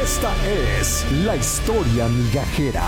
Esta es la historia migajera.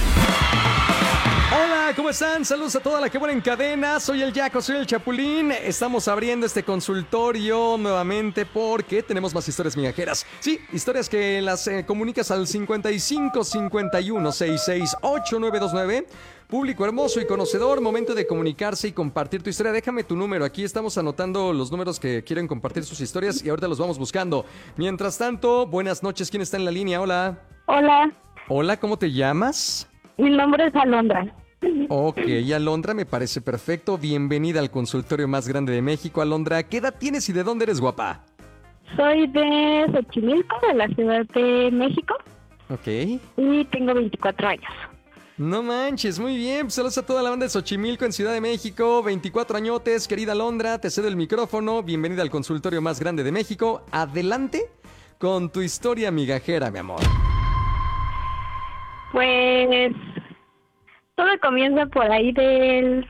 Hola, ¿cómo están? Saludos a toda la que buena en cadena. Soy el Yaco, soy el Chapulín. Estamos abriendo este consultorio nuevamente porque tenemos más historias migajeras. Sí, historias que las comunicas al 55 51 66 8929. Público hermoso y conocedor, momento de comunicarse y compartir tu historia. Déjame tu número. Aquí estamos anotando los números que quieren compartir sus historias y ahorita los vamos buscando. Mientras tanto, buenas noches. ¿Quién está en la línea? Hola. Hola, Hola, ¿cómo te llamas? mi nombre es Alondra. Ok, Alondra, me parece perfecto. Bienvenida al consultorio más grande de México. Alondra, ¿qué edad tienes y de dónde eres, guapa? Soy de Xochimilco, de la Ciudad de México, Ok. y tengo 24 años. No manches, muy bien. Pues saludos a toda la banda de Xochimilco en Ciudad de México. 24 añotes, querida Alondra, te cedo el micrófono. Bienvenida al consultorio más grande de México. Adelante con tu historia migajera, mi amor. Pues todo comienza por ahí del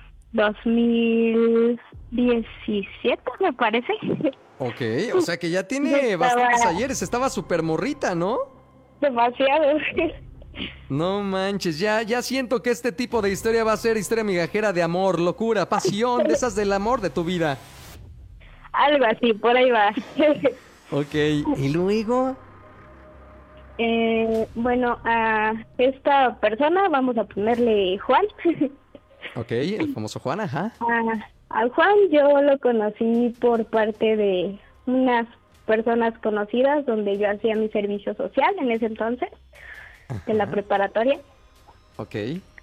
2017, me parece. Ok, o sea que ya tiene Estaba- bastantes ayeres. Estaba súper morrita, ¿no? Demasiado. No manches, ya siento que este tipo de historia va a ser historia migajera de amor, locura, pasión, de esas del amor de tu vida. Algo así, por ahí va. Ok, ¿y luego? Bueno, a esta persona vamos a ponerle Juan. Ok, el famoso Juan, ajá. Al Juan yo lo conocí por parte de unas personas conocidas donde yo hacía mi servicio social en ese entonces, de la preparatoria, Ok.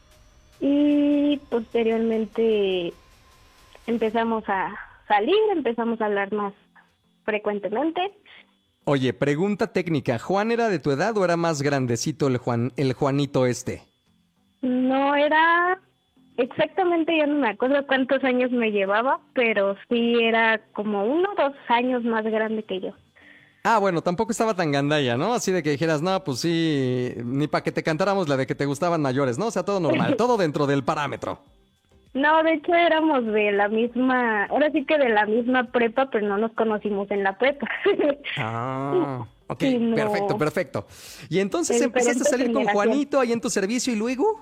y posteriormente empezamos a salir, empezamos a hablar más frecuentemente. Oye, pregunta técnica, ¿Juan era de tu edad o era más grandecito el Juanito este? No era exactamente, yo no me acuerdo cuántos años me llevaba, pero sí era como 1 o 2 años más grande que yo. Ah, bueno, tampoco estaba tan gandalla, ¿no? Así de que dijeras, no, pues sí, ni para que te cantáramos la de que te gustaban mayores, ¿no? O sea, todo normal, todo dentro del parámetro. No, de hecho éramos de la misma, ahora sí que de la misma prepa, pero no nos conocimos en la prepa. Ah, ok, Sí, no. perfecto. Y entonces De empezaste a salir con diferente Juanito ahí en tu servicio y luego...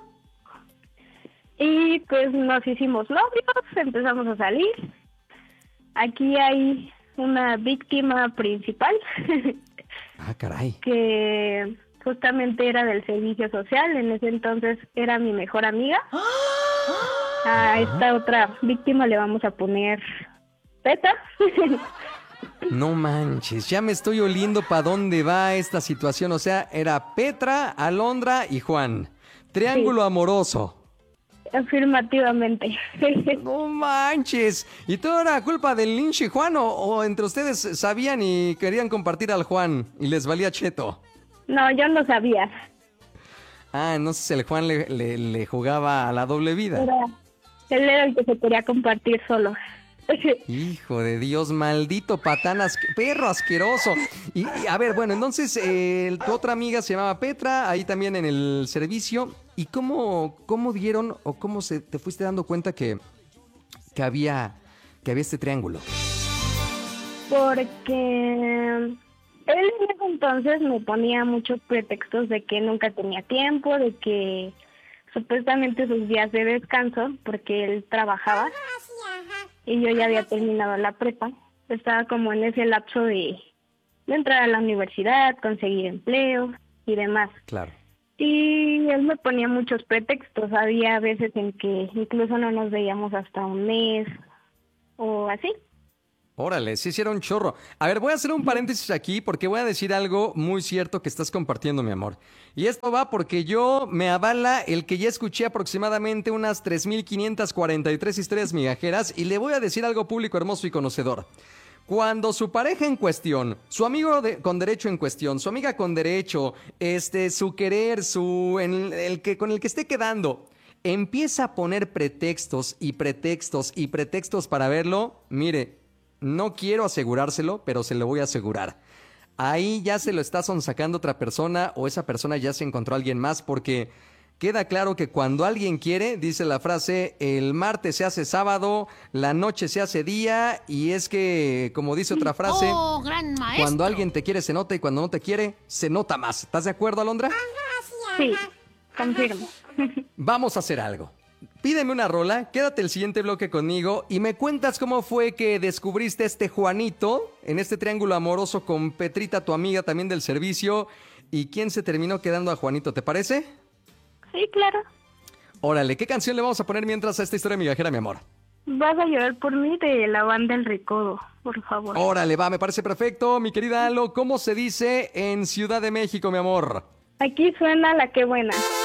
Y pues nos hicimos novios, empezamos a salir. Aquí hay una víctima principal Ah, caray. que justamente era del servicio social, en ese entonces era mi mejor amiga. A esta otra víctima le vamos a poner Peta. No manches, ya me estoy oliendo para dónde va esta situación. O sea, era Petra, Alondra y Juan. Triángulo amoroso. Afirmativamente. No manches. ¿Y todo era culpa del Lynch y Juan o entre ustedes sabían y querían compartir al Juan y les valía cheto? No, yo no sabía. Ah, entonces el Juan le jugaba a la doble vida. Él era el que se quería compartir solo. Hijo de Dios, maldito patán, perro asqueroso. Y a ver, bueno, entonces tu otra amiga se llamaba Petra, ahí también en el servicio. ¿Y cómo dieron o cómo te fuiste dando cuenta que había este triángulo? Porque él en ese entonces me ponía muchos pretextos de que nunca tenía tiempo, de que supuestamente sus días de descanso, porque él trabajaba y yo ya había terminado la prepa. Estaba como en ese lapso de entrar a la universidad, conseguir empleo y demás. Claro. Y él me ponía muchos pretextos. Había veces en que incluso no nos veíamos hasta un mes o así. Órale, sí hicieron un chorro. A ver, voy a hacer un paréntesis aquí porque voy a decir algo muy cierto que estás compartiendo, mi amor. Y esto va porque yo me avala el que ya escuché aproximadamente unas 3,543 historias migajeras y le voy a decir algo público hermoso y conocedor. Cuando su pareja en cuestión, su amigo con derecho en cuestión, su amiga con derecho, su querer, con el que esté quedando, empieza a poner pretextos y pretextos y pretextos para verlo, mire, no quiero asegurárselo, pero se lo voy a asegurar. Ahí ya se lo está sonsacando otra persona o esa persona ya se encontró a alguien más porque Queda claro que cuando alguien quiere, dice la frase, el martes se hace sábado, la noche se hace día, y es que, como dice otra frase, ¡Oh, gran maestro! cuando alguien te quiere se nota y cuando no te quiere se nota más. ¿Estás de acuerdo, Alondra? Sí, confirmo. Vamos a hacer algo. Pídeme una rola, quédate el siguiente bloque conmigo y me cuentas cómo fue que descubriste a este Juanito en este triángulo amoroso con Petrita, tu amiga también del servicio, y quién se terminó quedando a Juanito, ¿te parece? Sí, claro. Órale, ¿qué canción le vamos a poner mientras a esta historia migajera, mi amor? Vas a llorar por mí de la banda El Recodo, por favor. Órale, va, me parece perfecto. Mi querida Alo, ¿cómo se dice en Ciudad de México, mi amor? Aquí suena La Qué Buena.